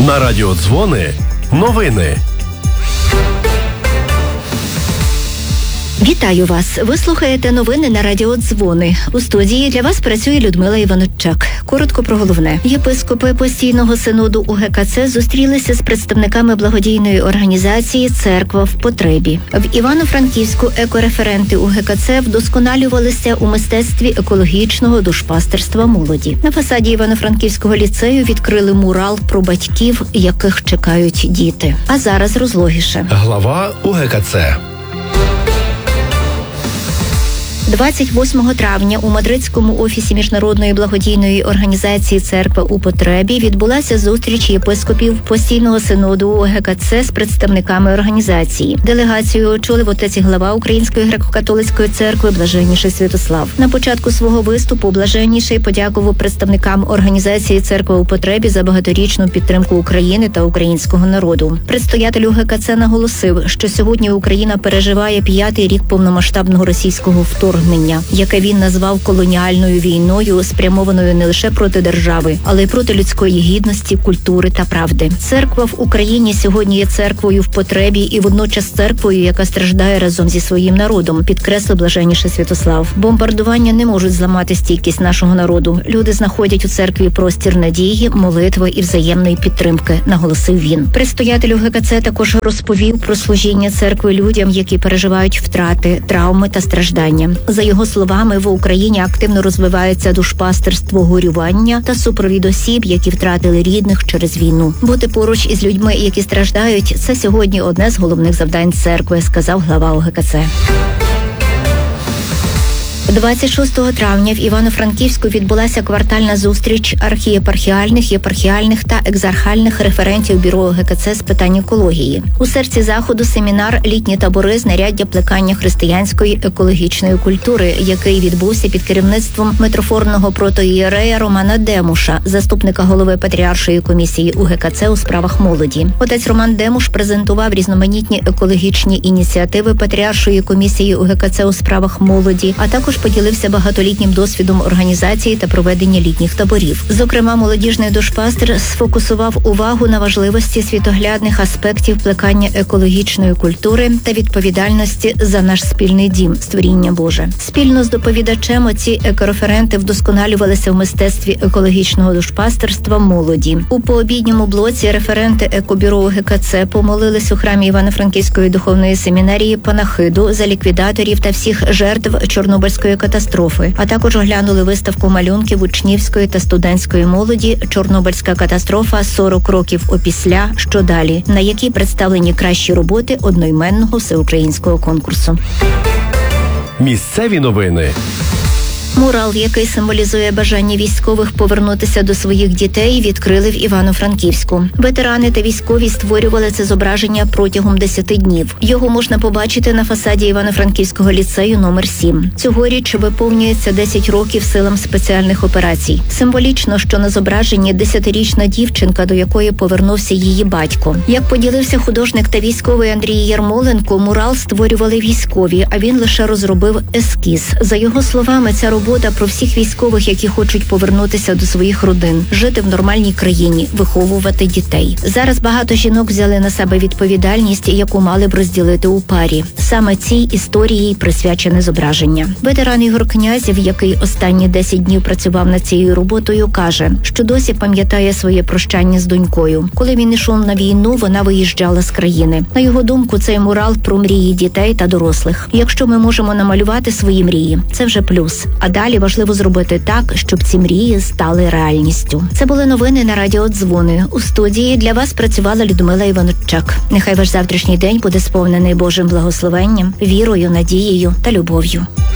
На Радіо Дзвони новини. Вітаю вас! Ви слухаєте новини на Радіо Дзвони. У студії для вас працює Людмила Іванчук. Коротко про головне. Єпископи постійного синоду УГКЦ зустрілися з представниками благодійної організації «Церква в потребі». В Івано-Франківську екореференти УГКЦ вдосконалювалися у мистецтві екологічного душпастерства молоді. На фасаді Івано-Франківського ліцею відкрили мурал про батьків, яких чекають діти. А зараз розлогіше. Глава УГКЦ. 28 травня у мадридському офісі Міжнародної благодійної організації «Церква у потребі» відбулася зустріч єпископів постійного синоду УГКЦ з представниками організації. Делегацію очолив отець і глава Української греко-католицької церкви Блаженніший Святослав. На початку свого виступу Блаженніший подякував представникам організації «Церква у потребі» за багаторічну підтримку України та українського народу. Предстоятель УГКЦ наголосив, що сьогодні Україна переживає 5-й рік повномасштабного російського вторгнення, яке він назвав колоніальною війною, спрямованою не лише проти держави, але й проти людської гідності, культури та правди. Церква в Україні сьогодні є церквою в потребі і водночас церквою, яка страждає разом зі своїм народом, підкреслив Блаженніший Святослав. Бомбардування не можуть зламати стійкість нашого народу. Люди знаходять у церкві простір надії, молитви і взаємної підтримки, наголосив він. Предстоятель УГКЦ також розповів про служіння церкви людям, які переживають втрати, травми та страждання. За його словами, в Україні активно розвивається душпастерство горювання та супровід осіб, які втратили рідних через війну. Бути поруч із людьми, які страждають, це сьогодні одне з головних завдань церкви, сказав глава УГКЦ. 26 травня в Івано-Франківську відбулася квартальна зустріч архієпархіальних, єпархіальних та екзархальних референтів бюро УГКЦ з питань екології. У серці заходу семінар «Літні табори. Знаряддя плекання християнської екологічної культури», який відбувся під керівництвом митрофорного протоієрея Романа Демуша, заступника голови Патріаршої комісії УГКЦ у справах молоді. Отець Роман Демуш презентував різноманітні екологічні ініціативи Патріаршої комісії УГКЦ у справах молоді, а також поділився багатолітнім досвідом організації та проведення літніх таборів. Зокрема, молодіжний душпастер сфокусував увагу на важливості світоглядних аспектів плекання екологічної культури та відповідальності за наш спільний дім – створіння Боже. Спільно з доповідачем оці екореференти вдосконалювалися в мистецтві екологічного душпастерства молоді. У пообідньому блоці референти екобюро УГКЦ помолились у храмі Івано-Франківської духовної семінарії панахиду за ліквідаторів та всіх жертв Чорнобильської катастрофи, а також оглянули виставку малюнків учнівської та студентської молоді «Чорнобильська катастрофа. 40 років опісля. Що далі?», на якій представлені кращі роботи одноіменного всеукраїнського конкурсу. Місцеві новини. Мурал, який символізує бажання військових повернутися до своїх дітей, відкрили в Івано-Франківську. Ветерани та військові створювали це зображення протягом 10 днів. Його можна побачити на фасаді Івано-Франківського ліцею номер 7. Цьогоріч виповнюється 10 років силам спеціальних операцій. Символічно, що на зображенні 10-річна дівчинка, до якої повернувся її батько. Як поділився художник та військовий Андрій Ярмоленко, мурал створювали військові, а він лише розробив ескіз. За його словами, ця робота про всіх військових, які хочуть повернутися до своїх родин, жити в нормальній країні, виховувати дітей. Зараз багато жінок взяли на себе відповідальність, яку мали б розділити у парі. Саме цій історії присвячене зображення. Ветеран Ігор Князєв, який останні 10 днів працював над цією роботою, каже, що досі пам'ятає своє прощання з донькою. Коли він йшов на війну, вона виїжджала з країни. На його думку, цей мурал про мрії дітей та дорослих. Якщо ми можемо намалювати свої мрії, це вже плюс. А далі важливо зробити так, щоб ці мрії стали реальністю. Це були новини на Радіо Дзвони. У студії для вас працювала Людмила Іванчук. Нехай ваш завтрашній день буде сповнений Божим благословенням, вірою, надією та любов'ю.